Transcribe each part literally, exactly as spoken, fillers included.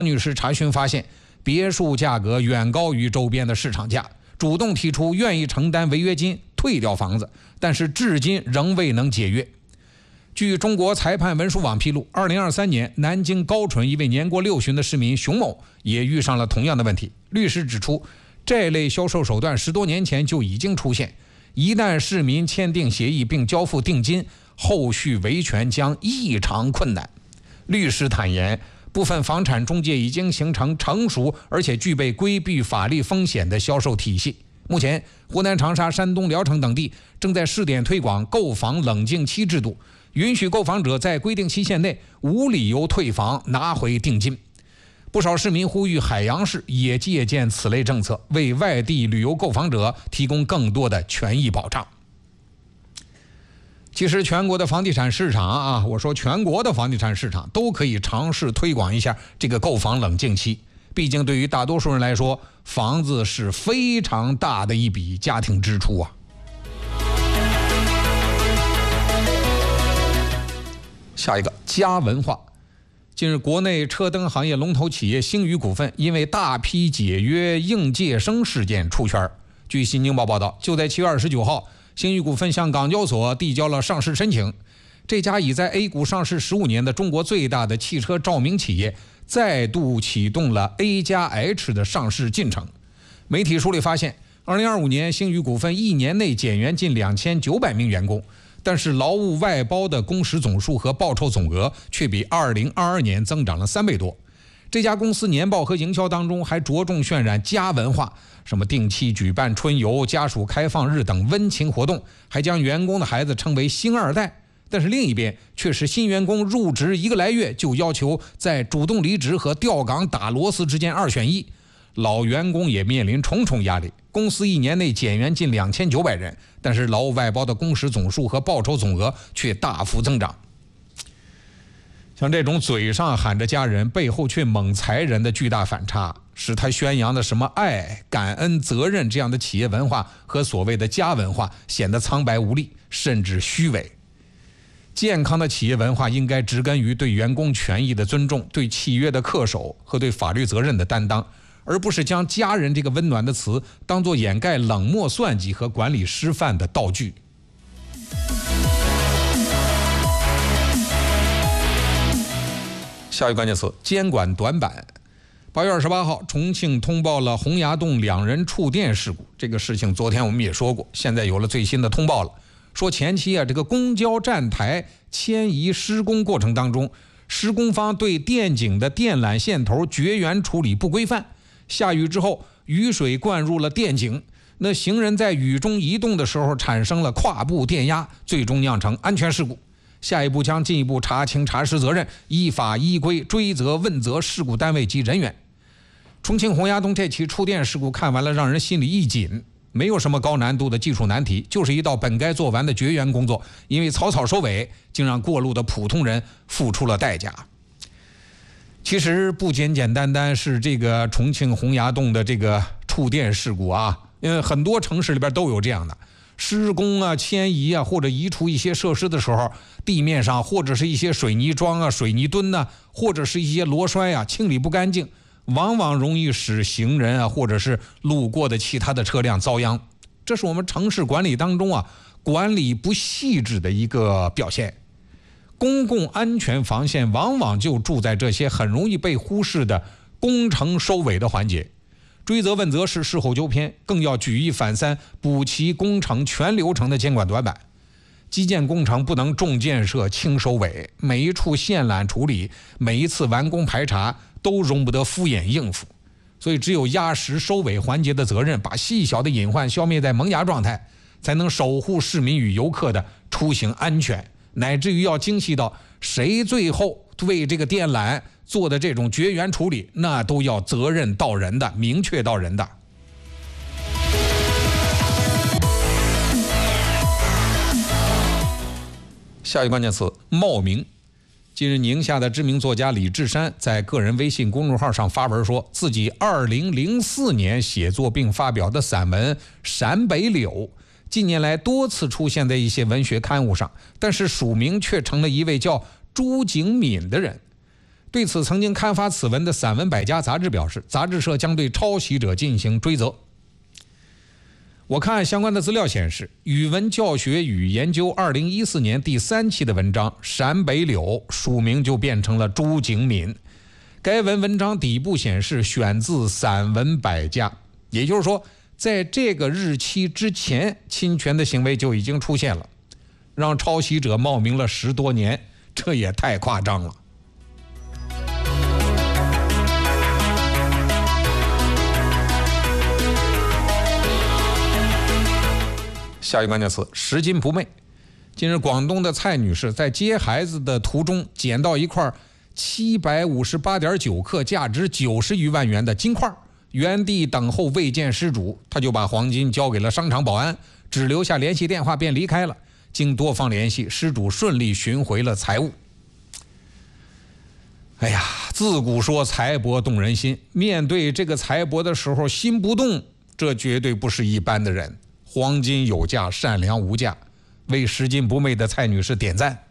女士查询发现，别墅价格远高于周边的市场价，主动提出愿意承担违约金退掉房子，但是至今仍未能解约。据中国裁判文书网披露，二零二三年南京高淳一位年过六旬的市民熊某也遇上了同样的问题。律师指出，这类销售手段十多年前就已经出现，一旦市民签订协议并交付定金，后续维权将异常困难。律师坦言，部分房产中介已经形成成熟而且具备规避法律风险的销售体系。目前，湖南长沙、山东聊城等地正在试点推广购房冷静期制度，允许购房者在规定期限内无理由退房拿回定金。不少市民呼吁海洋市也借鉴此类政策，为外地旅游购房者提供更多的权益保障。其实全国的房地产市场啊，我说全国的房地产市场都可以尝试推广一下这个购房冷静期。毕竟对于大多数人来说，房子是非常大的一笔家庭支出啊。下一个，家文化。近日，国内车灯行业龙头企业星宇股份因为大批解约应届生事件出圈。据新京报报道，就在七月二十九号，星宇股份向港交所递交了上市申请。这家已在 A 股上市十五年的中国最大的汽车照明企业，再度启动了 A 加 H 的上市进程。媒体梳理发现，二零二五年星宇股份一年内减员近两千九百名员工，但是劳务外包的工时总数和报酬总额却比二零二二年增长了三倍多。这家公司年报和营销当中还着重渲染家文化，什么定期举办春游、家属开放日等温情活动，还将员工的孩子称为星二代。但是另一边却是新员工入职一个来月就要求在主动离职和调岗打螺丝之间二选一，老员工也面临重重压力。公司一年内减员近两千九百人，但是劳务外包的工时总数和报酬总额却大幅增长。像这种嘴上喊着家人，背后却猛裁人的巨大反差，使他宣扬的什么爱、感恩、责任这样的企业文化和所谓的家文化显得苍白无力，甚至虚伪。健康的企业文化应该植根于对员工权益的尊重、对契约的恪守和对法律责任的担当，而不是将家人这个温暖的词当作掩盖冷漠算计和管理失范的道具。下一个关键词，监管短板。八月二十八号，重庆通报了洪崖洞两人触电事故。这个事情昨天我们也说过，现在有了最新的通报了，说前期啊，这个公交站台迁移施工过程当中，施工方对电井的电缆线头绝缘处理不规范，下雨之后雨水灌入了电井，那行人在雨中移动的时候产生了跨步电压，最终酿成安全事故。下一步将进一步查清查实责任，依法依规追责问责事故单位及人员。重庆洪崖洞这起触电事故看完了让人心里一紧，没有什么高难度的技术难题，就是一道本该做完的绝缘工作，因为草草收尾，竟让过路的普通人付出了代价。其实不简简单单是这个重庆洪崖洞的这个触电事故啊，因为很多城市里边都有这样的施工啊、迁移啊，或者移除一些设施的时候，地面上或者是一些水泥桩啊、水泥墩呐、啊，或者是一些螺栓啊，清理不干净，往往容易使行人啊，或者是路过的其他的车辆遭殃。这是我们城市管理当中啊，管理不细致的一个表现。公共安全防线往往就住在这些很容易被忽视的工程收尾的环节。追责问责是事后纠偏，更要举一反三，补齐工程全流程的监管短板。基建工程不能重建设轻收尾，每一处线缆处理，每一次完工排查都容不得敷衍应付。所以只有压实收尾环节的责任，把细小的隐患消灭在萌芽状态，才能守护市民与游客的出行安全，乃至于要精细到谁最后为这个电缆做的这种绝缘处理，那都要责任到人的，明确到人的。下一个关键词，冒名。近日，宁夏的知名作家李志山在个人微信公众号上发文说，自己二零零四年写作并发表的散文《陕北柳》近年来多次出现在一些文学刊物上，但是署名却成了一位叫朱景敏的人。 对此，曾经刊发此文的散文百家杂志表示，杂志社将对抄袭者进行追责。我看相关的资料显示，语文教学与研究二零一四年第三期的文章《陕北柳》署名就变成了朱景敏。该文文章底部显示选自散文百家，也就是说，在这个日期之前，侵权的行为就已经出现了，让抄袭者冒名了十多年，这也太夸张了。下一个关键词：拾金不昧。近日，广东的蔡女士在接孩子的途中捡到一块七百五十八点九克、价值九十余万元的金块，原地等候未见失主，她就把黄金交给了商场保安，只留下联系电话便离开了。经多方联系，失主顺利寻回了财物。哎呀，自古说财帛动人心，面对这个财帛的时候心不动，这绝对不是一般的人。黄金有价，善良无价，为拾金不昧的蔡女士点赞。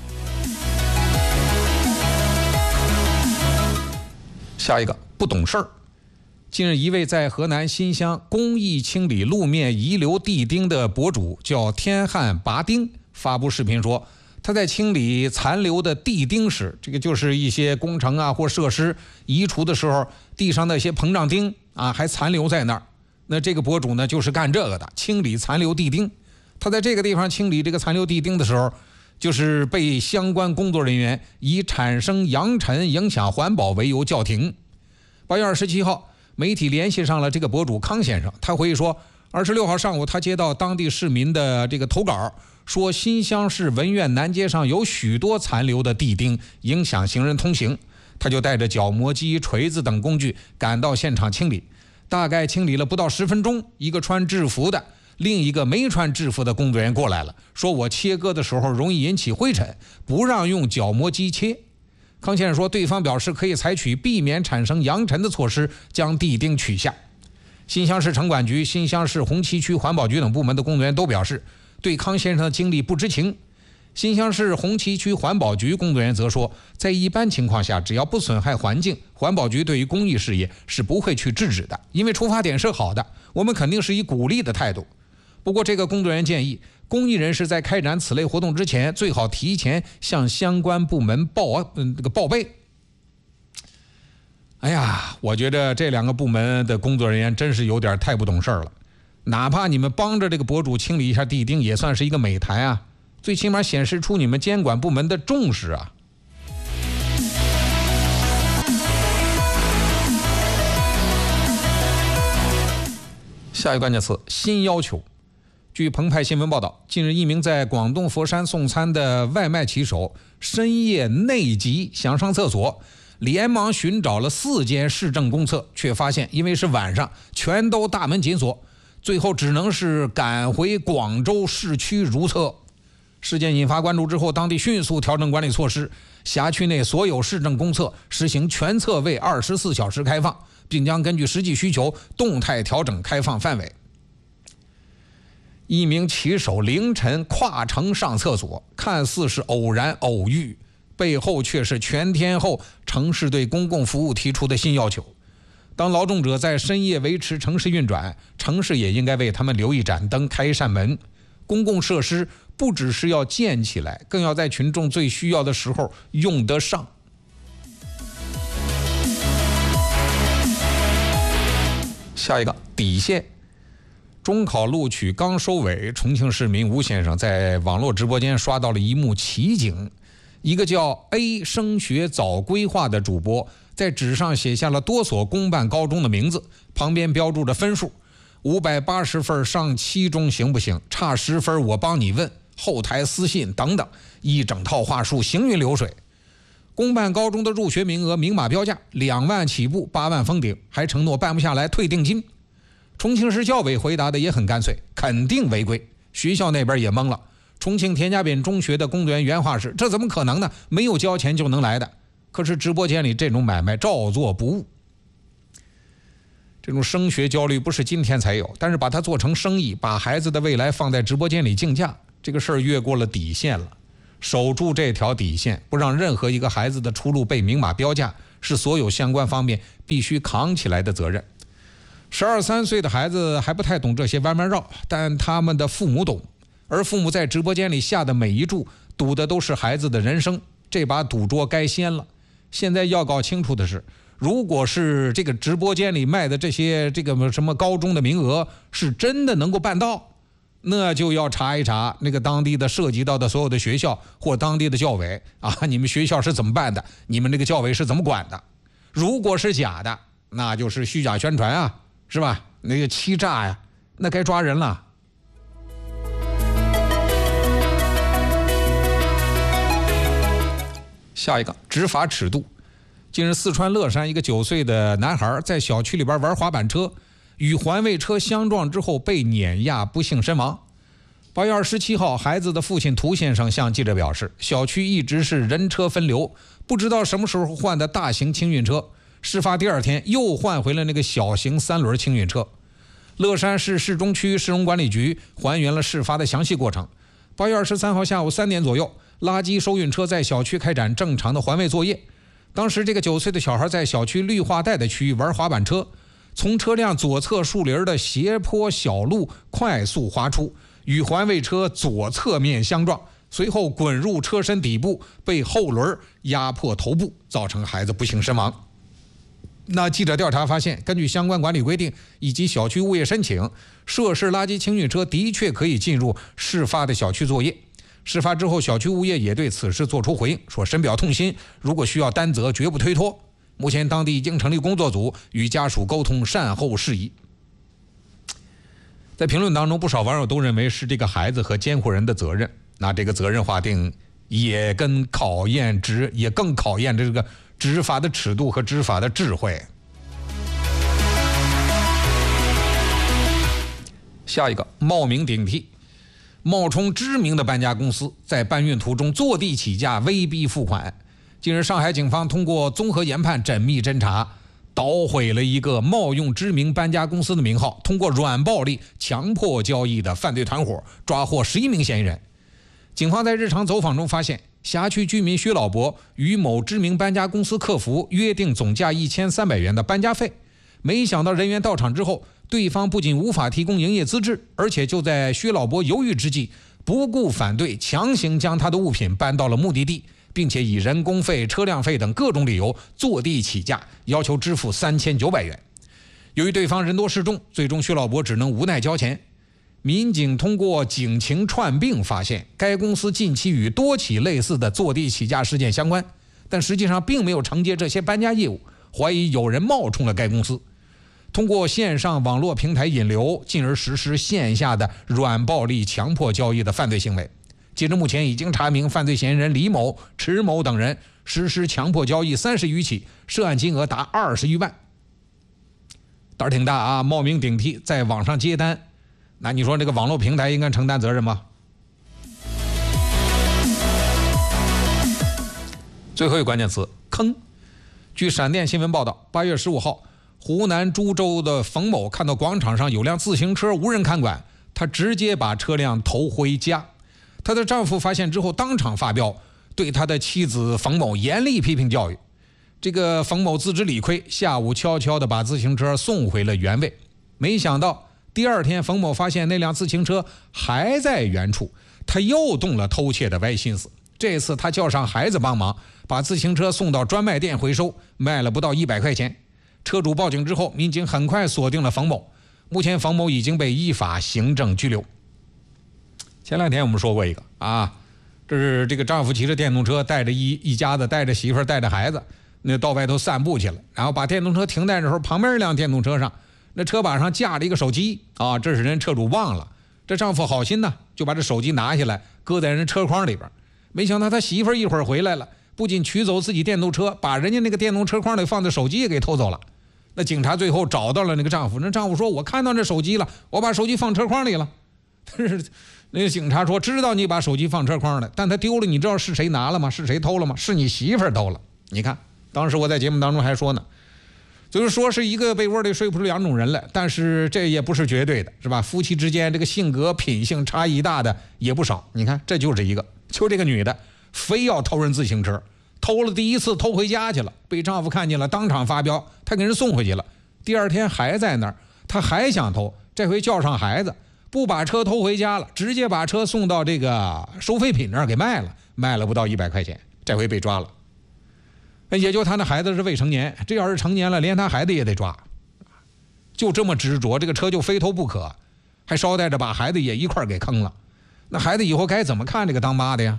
下一个，不懂事儿。近日，一位在河南新乡公益清理路面遗留地钉的博主叫天汉拔钉，发布视频说，他在清理残留的地钉时，这个就是一些工程啊或设施移除的时候，地上的一些膨胀钉啊还残留在那儿。那这个博主呢，就是干这个的，清理残留地钉。他在这个地方清理这个残留地钉的时候，就是被相关工作人员以产生扬尘、影响环保为由叫停。八月二十七号，媒体联系上了这个博主康先生，他回忆说，二十六号上午他接到当地市民的这个投稿，说新乡市文苑南街上有许多残留的地钉，影响行人通行。他就带着角磨机、锤子等工具赶到现场清理。大概清理了不到十分钟，一个穿制服的，另一个没穿制服的工作人员过来了，说我切割的时候容易引起灰尘，不让用角磨机切。康先生说，对方表示可以采取避免产生扬尘的措施，将地钉取下。新乡市城管局、新乡市红旗区环保局等部门的工作人员都表示，对康先生的经历不知情。新乡市红旗区环保局工作人员则说，在一般情况下，只要不损害环境，环保局对于公益事业是不会去制止的，因为出发点是好的，我们肯定是以鼓励的态度。不过这个工作人员建议，公益人士在开展此类活动之前，最好提前向相关部门报嗯这个报备。哎呀，我觉得这两个部门的工作人员真是有点太不懂事了。哪怕你们帮着这个博主清理一下地钉，也算是一个美谈啊，最起码显示出你们监管部门的重视啊。下一个关键词：新要求。据澎湃新闻报道，近日一名在广东佛山送餐的外卖骑手深夜内急想上厕所，连忙寻找了四间市政公厕，却发现因为是晚上，全都大门紧锁，最后只能是赶回广州市区如厕。事件引发关注之后，当地迅速调整管理措施，辖区内所有市政公厕实行全厕位二十四小时开放，并将根据实际需求动态调整开放范围。一名骑手凌晨跨城上厕所，看似是偶然偶遇，背后却是全天候城市对公共服务提出的新要求。当劳动者在深夜维持城市运转，城市也应该为他们留一盏灯、开一扇门。公共设施不只是要建起来，更要在群众最需要的时候用得上。下一个底线。中考录取刚收尾，重庆市民吴先生在网络直播间刷到了一幕奇景。一个叫 A 升学早规划的主播在纸上写下了多所公办高中的名字，旁边标注着分数，五百八十分上七中行不行？差十分我帮你问，后台私信等等，一整套话术行云流水。公办高中的入学名额明码标价，两万起步，八万封顶，还承诺办不下来退定金。重庆市教委回答的也很干脆，肯定违规。学校那边也懵了。重庆田家炳中学的工作人员原话是：这怎么可能呢？没有交钱就能来的。可是直播间里这种买卖照做不误。这种升学焦虑不是今天才有，但是把它做成生意，把孩子的未来放在直播间里竞价，这个事儿越过了底线了。 守住这条底线，不让任何一个孩子的出路被明码标价，是所有相关方面必须扛起来的责任。十二三岁的孩子还不太懂这些弯弯绕，但他们的父母懂，而父母在直播间里下的每一注，赌的都是孩子的人生，这把赌桌该掀了。现在要搞清楚的是，如果是这个直播间里卖的这些这个什么高中的名额是真的能够办到，那就要查一查那个当地的涉及到的所有的学校或当地的教委啊，你们学校是怎么办的，你们那个教委是怎么管的。如果是假的，那就是虚假宣传啊，是吧？那个欺诈呀，那该抓人了。下一个执法尺度。近日，四川乐山一个九岁的男孩在小区里边玩滑板车，与环卫车相撞之后被碾压，不幸身亡。八月二十七号，孩子的父亲涂先生向记者表示，小区一直是人车分流，不知道什么时候换的大型清运车，事发第二天又换回了那个小型三轮清运车。乐山市市中区市容管理局还原了事发的详细过程。八月二十三号下午三点左右，垃圾收运车在小区开展正常的环卫作业。当时这个九岁的小孩在小区绿化带的区域玩滑板车，从车辆左侧树林的斜坡小路快速滑出，与环卫车左侧面相撞，随后滚入车身底部，被后轮压迫头部，造成孩子不幸身亡。那记者调查发现，根据相关管理规定以及小区物业申请，涉事垃圾清运车的确可以进入事发的小区作业。事发之后，小区物业也对此事作出回应，说深表痛心，如果需要担责，绝不推脱。目前当地已经成立工作组，与家属沟通善后事宜。在评论当中，不少网友都认为是这个孩子和监护人的责任，那这个责任划定也跟考验执，也更考验这个执法的尺度和执法的智慧。下一个，冒名顶替。冒充知名的搬家公司，在搬运途中坐地起价，威逼付款。近日，上海警方通过综合研判、缜密侦查，捣毁了一个冒用知名搬家公司的名号，通过软暴力强迫交易的犯罪团伙，抓获十一名嫌疑人。警方在日常走访中发现，辖区居民薛老伯与某知名搬家公司客服约定总价一千三百元的搬家费，没想到人员到场之后，对方不仅无法提供营业资质，而且就在薛老伯犹豫之际，不顾反对，强行将他的物品搬到了目的地，并且以人工费、车辆费等各种理由坐地起价，要求支付三千九百元。由于对方人多势众，最终薛老伯只能无奈交钱。民警通过警情串并发现，该公司近期与多起类似的坐地起价事件相关，但实际上并没有承接这些搬家业务，怀疑有人冒充了该公司。通过线上网络平台引流，进而实施线下的软暴力强迫交易的犯罪行为。截至目前，已经查明犯罪嫌疑人李某、迟某等人实施强迫交易三十余起，涉案金额达二十余万。胆儿挺大啊！冒名顶替，在网上接单，那你说这个网络平台应该承担责任吗？最后一个关键词：坑。据闪电新闻报道，八月十五号。湖南株洲的冯某看到广场上有辆自行车无人看管，他直接把车辆投回家。她的丈夫发现之后当场发飙，对他的妻子冯某严厉批评教育。这个冯某自知理亏，下午悄悄地把自行车送回了原位。没想到第二天，冯某发现那辆自行车还在原处，他又动了偷窃的歪心思。这次他叫上孩子帮忙，把自行车送到专卖店回收，卖了不到一百块钱。车主报警之后，民警很快锁定了冯某。目前冯某已经被依法行政拘留。前两天我们说过一个啊，这是这个丈夫骑着电动车，带着一一家子，带着媳妇儿，带着孩子，那到外头散步去了。然后把电动车停在的时候，旁边一辆电动车上，那车把上架了一个手机啊，这是人车主忘了。这丈夫好心呢，就把这手机拿下来，搁在人车筐里边。没想到他媳妇儿一会儿回来了，不仅取走自己电动车，把人家那个电动车筐里放的手机也给偷走了。那警察最后找到了那个丈夫，那丈夫说：“我看到这手机了，我把手机放车筐里了。”但是那个警察说：“知道你把手机放车筐了，但他丢了，你知道是谁拿了吗？是谁偷了吗？是你媳妇儿偷了。”你看，当时我在节目当中还说呢，就是说是一个被窝里睡不出两种人来，但是这也不是绝对的，是吧？夫妻之间这个性格品性差异大的也不少。你看，这就是一个，就这个女的非要偷人自行车，偷了第一次偷回家去了，被丈夫看见了，当场发飙，她给人送回去了。第二天还在那儿，她还想偷，这回叫上孩子，不把车偷回家了，直接把车送到这个收废品那儿给卖了，卖了不到一百块钱，这回被抓了。也就他那孩子是未成年，这要是成年了，连他孩子也得抓。就这么执着，这个车就非偷不可，还捎带着把孩子也一块给坑了。那孩子以后该怎么看这个当妈的呀？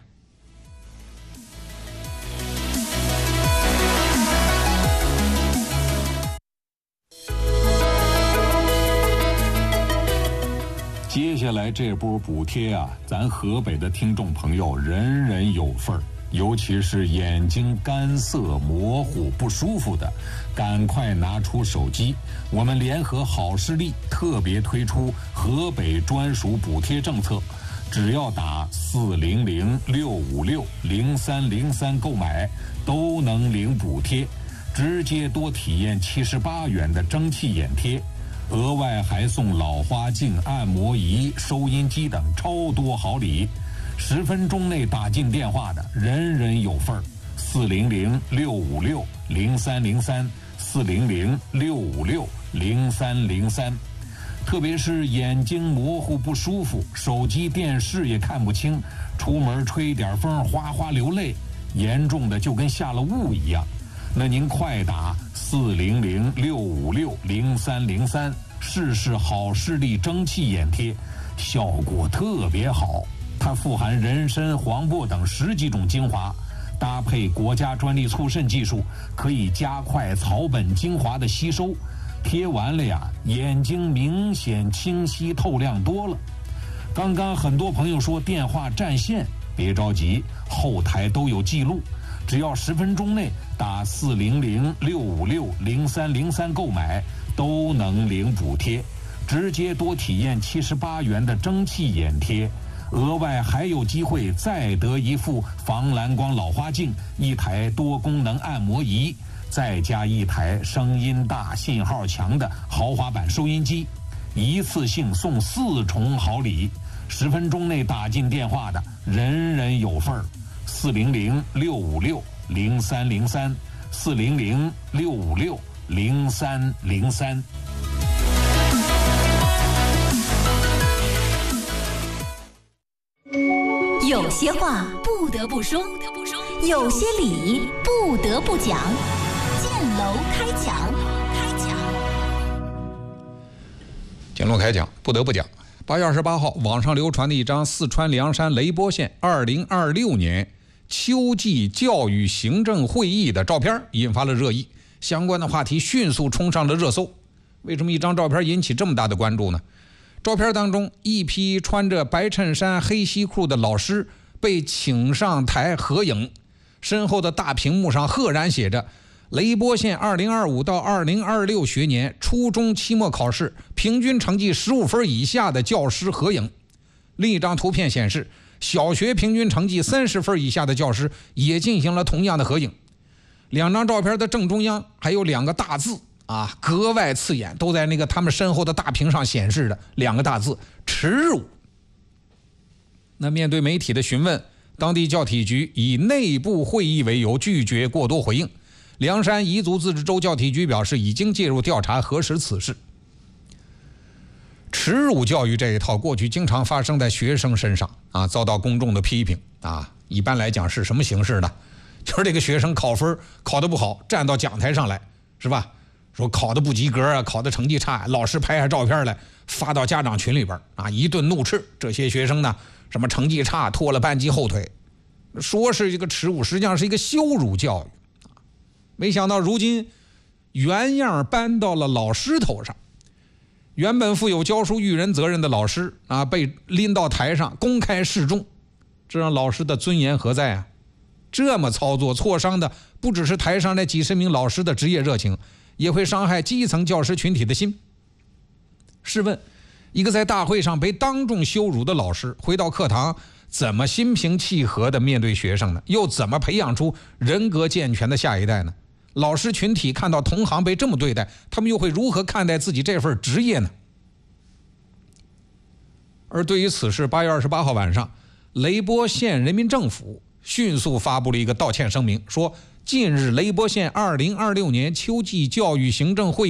接下来这波补贴啊，咱河北的听众朋友人人有份儿。尤其是眼睛干涩、模糊、不舒服的，赶快拿出手机。我们联合好视力特别推出河北专属补贴政策，只要打四零零六五六零三零三购买，都能领补贴，直接多体验七十八元的蒸汽眼贴，额外还送老花镜、按摩仪、收音机等超多好礼。十分钟内打进电话的，人人有份儿。四零零六五六零三零三，四零零六五六零三零三。特别是眼睛模糊不舒服，手机电视也看不清，出门吹点风哗哗流泪，严重的就跟下了雾一样。那您快打四零零六五六零三零三，试试好视力蒸汽眼贴，效果特别好。它富含人参、黄柏等十几种精华，搭配国家专利促渗技术，可以加快草本精华的吸收。贴完了呀，眼睛明显清晰透亮多了。刚刚很多朋友说电话占线，别着急，后台都有记录。只要十分钟内打四零零六五六零三零三购买，都能领补贴，直接多体验七十八元的蒸汽眼贴。额外还有机会再得一副防蓝光老花镜，一台多功能按摩仪，再加一台声音大、信号强的豪华版收音机，一次性送四重好礼。十分钟内打进电话的，人人有份儿。四零零六五六零三零三，四零零六五六零三零三。 有些话不得不说，有些理不得不讲。建楼开讲，开讲。 建楼开讲，不得不讲。八月二十八号，网上流传的一张四川凉山雷波县二零二六年秋季教育行政会议的照片，引发了热议，相关的话题迅速冲上了热搜。为什么一张照片引起这么大的关注呢？照片当中，一批穿着白衬衫黑西裤的老师被请上台合影，身后的大屏幕上赫然写着雷波县二零二五到二零二六学年初中期末考试平均成绩十五分以下的教师合影。另一张图片显示，小学平均成绩三十分以下的教师也进行了同样的合影。两张照片的正中央还有两个大字啊，格外刺眼，都在那个他们身后的大屏上显示的两个大字：耻辱。那面对媒体的询问，当地教体局以内部会议为由拒绝过多回应。凉山彝族自治州教体局表示，已经介入调查核实此事。耻辱教育这一套过去经常发生在学生身上啊，遭到公众的批评啊。一般来讲是什么形式呢？就是这个学生考分考得不好，站到讲台上来，是吧？说考得不及格啊，考得成绩差，老师拍下照片来发到家长群里边啊，一顿怒斥这些学生呢，什么成绩差，拖了班级后腿，说是一个耻辱，实际上是一个羞辱教育。没想到如今原样搬到了老师头上，原本负有教书育人责任的老师啊，被拎到台上公开示众，这让老师的尊严何在啊？这么操作，挫伤的不只是台上那几十名老师的职业热情，也会伤害基层教师群体的心。试问，一个在大会上被当众羞辱的老师，回到课堂怎么心平气和地面对学生呢？又怎么培养出人格健全的下一代呢？老师群体看到同行被这么对待，他们又会如何看待自己这份职业呢？而对于此事，八月二十八号晚上，雷波县人民政府迅速发布了一个道歉声明，说近日雷波县二零二六年秋季教育行政会